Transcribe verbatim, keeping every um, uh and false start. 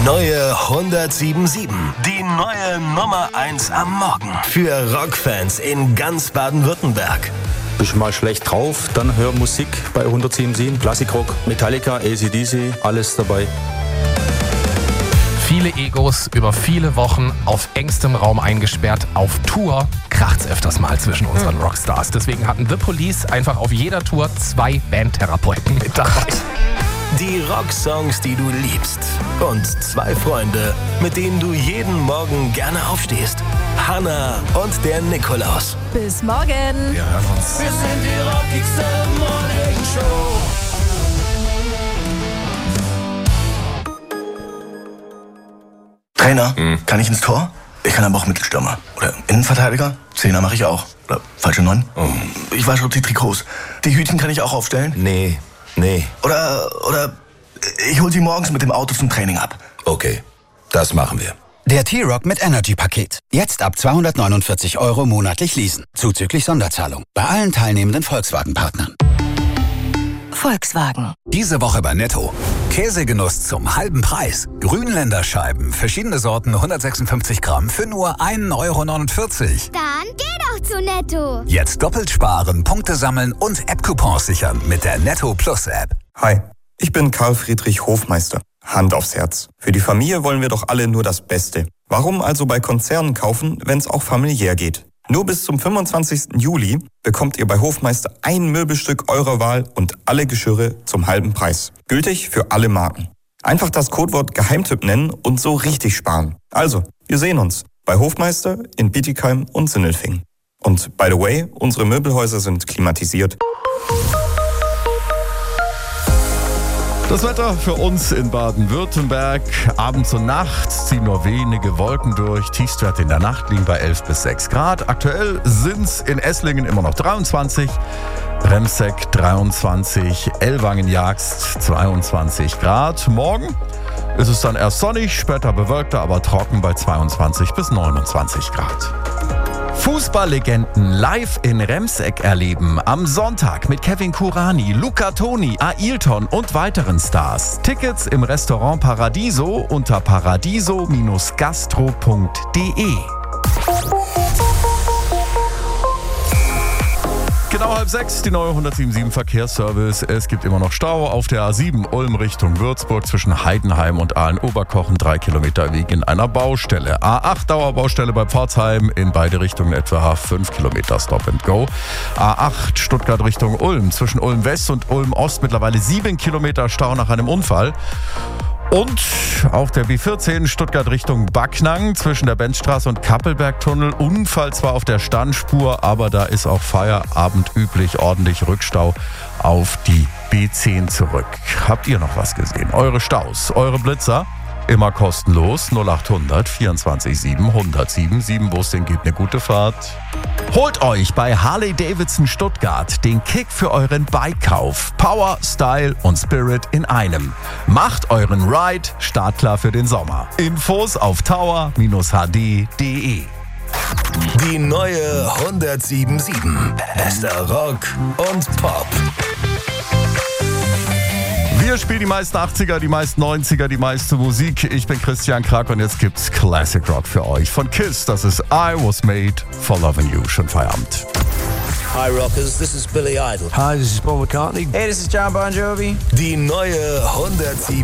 neue hundertsieben Komma sieben. Die neue Nummer eins am Morgen. Für Rockfans in ganz Baden-Württemberg. Bist du mal schlecht drauf, dann hör Musik bei hundertsieben Komma sieben. Klassikrock, Metallica, A C D C, alles dabei. Viele Egos über viele Wochen auf engstem Raum eingesperrt. Auf Tour kracht's öfters mal zwischen unseren Rockstars. Deswegen hatten The Police einfach auf jeder Tour zwei Bandtherapeuten mit dabei. Die Rocksongs, die du liebst. Und zwei Freunde, mit denen du jeden Morgen gerne aufstehst. Hanna und der Nikolaus. Bis morgen. Wir hören uns. Wir sind die rockigste Morning Show. Trainer, mhm. kann ich ins Tor? Ich kann aber auch Mittelstürmer. Oder Innenverteidiger? Zehner mache ich auch. Oder falsche Neun? Oh. Ich wasche die Trikots. Die Hütchen kann ich auch aufstellen? Nee, nee. Oder, oder ich hol sie morgens mit dem Auto zum Training ab. Okay, das machen wir. Der T-Rock mit Energy-Paket. Jetzt ab zweihundertneunundvierzig Euro monatlich leasen. Zuzüglich Sonderzahlung. Bei allen teilnehmenden Volkswagen-Partnern. Volkswagen. Diese Woche bei Netto. Käsegenuss zum halben Preis. Grünländer Scheiben, verschiedene Sorten, hundertsechsundfünfzig Gramm für nur ein Euro neunundvierzig. Dann geh doch zu Netto. Jetzt doppelt sparen, Punkte sammeln und App-Coupons sichern mit der Netto Plus App. Hi, ich bin Karl Friedrich Hofmeister. Hand aufs Herz. Für die Familie wollen wir doch alle nur das Beste. Warum also bei Konzernen kaufen, wenn es auch familiär geht? Nur bis zum fünfundzwanzigsten Juli bekommt ihr bei Hofmeister ein Möbelstück eurer Wahl und alle Geschirre zum halben Preis. Gültig für alle Marken. Einfach das Codewort Geheimtipp nennen und so richtig sparen. Also, wir sehen uns bei Hofmeister in Bietigheim und Sindelfingen. Und by the way, unsere Möbelhäuser sind klimatisiert. Das Wetter für uns in Baden-Württemberg. Abends und nachts ziehen nur wenige Wolken durch. Tiefstwerte in der Nacht liegen bei elf bis sechs Grad. Aktuell sind es in Esslingen immer noch dreiundzwanzig, Bremseck dreiundzwanzig, Ellwangen-Jagst zweiundzwanzig Grad. Morgen ist es dann erst sonnig, später bewölkter, aber trocken bei zweiundzwanzig bis neunundzwanzig Grad. Fußballlegenden live in Remseck erleben. Am Sonntag mit Kevin Kurani, Luca Toni, Ailton und weiteren Stars. Tickets im Restaurant Paradiso unter paradiso Bindestrich gastro Punkt de. Genau halb sechs, die neue hundertsieben Komma sieben Verkehrsservice. Es gibt immer noch Stau auf der A sieben Ulm Richtung Würzburg zwischen Heidenheim und Aalen-Oberkochen. Drei Kilometer wegen einer Baustelle. A acht Dauerbaustelle bei Pforzheim in beide Richtungen etwa fünf Kilometer Stop and Go. A acht Stuttgart Richtung Ulm zwischen Ulm West und Ulm Ost mittlerweile sieben Kilometer Stau nach einem Unfall. Und auf der B vierzehn Stuttgart Richtung Backnang zwischen der Benzstraße und Kappelbergtunnel. Unfall zwar auf der Standspur, aber da ist auch Feierabend üblich, ordentlich Rückstau auf die B zehn zurück. Habt ihr noch was gesehen? Eure Staus, eure Blitzer? Immer kostenlos. null achthundert vierundzwanzig sieben hundertsieben sieben, wo es denn geht, eine gute Fahrt. Holt euch bei Harley-Davidson Stuttgart den Kick für euren Bikekauf. Power, Style und Spirit in einem. Macht euren Ride startklar für den Sommer. Infos auf tower Bindestrich h d punkt de. Die neue hundertsieben Komma sieben. Bester Rock und Pop. Wir spielen die meisten achtziger, die meisten neunziger, die meiste Musik. Ich bin Christian Krag und jetzt gibt's Classic Rock für euch. Von Kiss, das ist I Was Made for Loving You. Schon Feierabend. Hi Rockers, this is Billy Idol. Hi, this is Paul McCartney. Hey, this is John Bon Jovi. Die neue hundertsieben